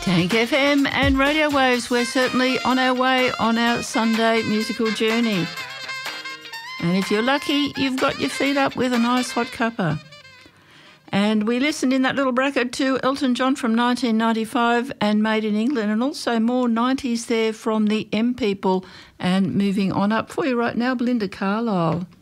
Tank FM and Radio Waves, we're certainly on our way on our Sunday musical journey. And if you're lucky, you've got your feet up with a nice hot cuppa. And we listened in that little bracket to Elton John from 1995 and Made in England, and also more 90s there from the M People. And moving on up for you right now, Belinda Carlisle.